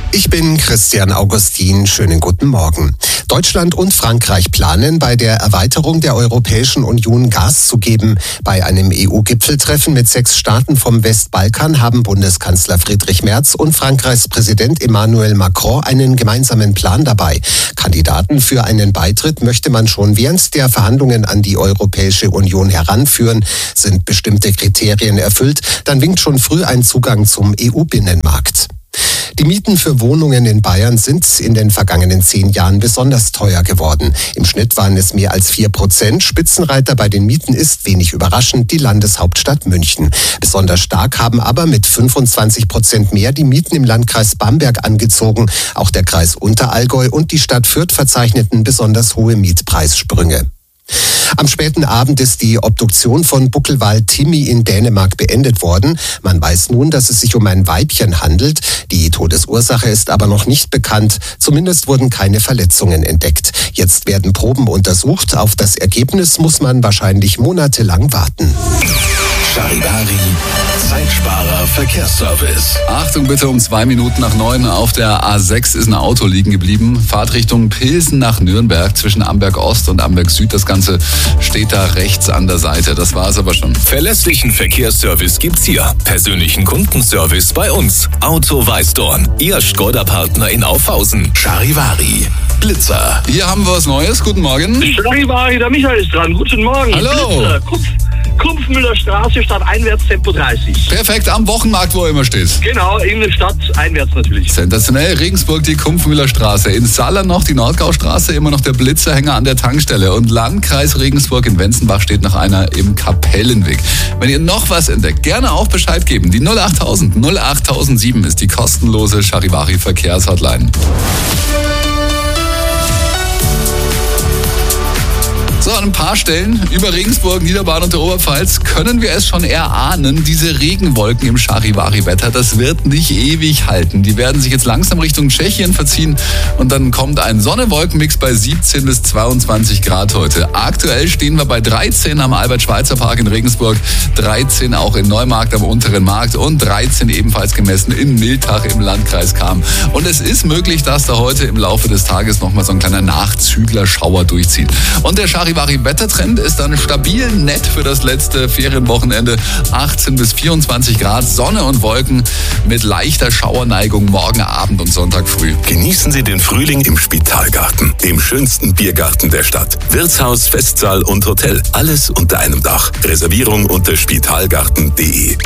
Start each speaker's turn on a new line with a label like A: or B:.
A: Ich bin Christian Augustin. Schönen guten Morgen. Deutschland und Frankreich planen, bei der Erweiterung der Europäischen Union Gas zu geben. Bei einem EU-Gipfeltreffen mit 6 Staaten vom Westbalkan haben Bundeskanzler Friedrich Merz und Frankreichs Präsident Emmanuel Macron einen gemeinsamen Plan dabei. Kandidaten für einen Beitritt möchte man schon während der Verhandlungen an die Europäische Union heranführen. Sind bestimmte Kriterien erfüllt, dann winkt schon früh ein Zugang zum EU-Binnenmarkt. Die Mieten für Wohnungen in Bayern sind in den vergangenen 10 Jahren besonders teuer geworden. Im Schnitt waren es mehr als 4%. Spitzenreiter bei den Mieten ist, wenig überraschend, die Landeshauptstadt München. Besonders stark haben aber mit 25% mehr die Mieten im Landkreis Bamberg angezogen. Auch der Kreis Unterallgäu und die Stadt Fürth verzeichneten besonders hohe Mietpreissprünge. Am späten Abend ist die Obduktion von Buckelwal Timmy in Dänemark beendet worden. Man weiß nun, dass es sich um ein Weibchen handelt. Die Todesursache ist aber noch nicht bekannt. Zumindest wurden keine Verletzungen entdeckt. Jetzt werden Proben untersucht. Auf das Ergebnis muss man wahrscheinlich monatelang warten.
B: Charivari, Zeitsparer Verkehrsservice.
C: Achtung bitte, um 2 Minuten nach 9 auf der A6 ist ein Auto liegen geblieben. Fahrtrichtung Pilsen nach Nürnberg zwischen Amberg Ost und Amberg Süd. Das Ganze steht da rechts an der Seite. Das war's aber schon.
B: Verlässlichen Verkehrsservice gibt's hier. Persönlichen Kundenservice bei uns. Auto Weißdorn. Ihr Skoda-Partner in Aufhausen. Charivari. Blitzer.
C: Hier haben wir was Neues. Guten Morgen.
D: Charivari, der Michael ist dran. Guten Morgen.
C: Hallo.
D: Blitzer, Kumpfmüller Straße, Stadt einwärts, Tempo 30.
C: Perfekt, am Wochenmarkt, wo er immer steht.
D: Genau, in der Stadt einwärts natürlich.
C: Sensationell, Regensburg die Kumpfmüller Straße. In Saller noch die Nordgaustraße, immer noch der Blitzerhänger an der Tankstelle. Und Landkreis Regensburg in Wenzenbach steht noch einer im Kapellenweg. Wenn ihr noch was entdeckt, gerne auch Bescheid geben. Die 08000 08007 ist die kostenlose Charivari Verkehrshotline. So, an ein paar Stellen über Regensburg, Niederbayern und der Oberpfalz können wir es schon erahnen. Diese Regenwolken im Charivari-Wetter, das wird nicht ewig halten. Die werden sich jetzt langsam Richtung Tschechien verziehen und dann kommt ein Sonne-Wolken-Mix bei 17 bis 22 Grad heute. Aktuell stehen wir bei 13 am Albert-Schweitzer-Park in Regensburg, 13 auch in Neumarkt am Unteren Markt und 13 ebenfalls gemessen in Miltach im Landkreis Cham. Und es ist möglich, dass da heute im Laufe des Tages nochmal so ein kleiner Nachzügler-Schauer durchzieht. Und der Charivari-Wettertrend ist dann stabil nett für das letzte Ferienwochenende. 18 bis 24 Grad, Sonne und Wolken mit leichter Schauerneigung morgen Abend und Sonntag früh.
B: Genießen Sie den Frühling im Spitalgarten, dem schönsten Biergarten der Stadt. Wirtshaus, Festsaal und Hotel, alles unter einem Dach. Reservierung unter spitalgarten.de.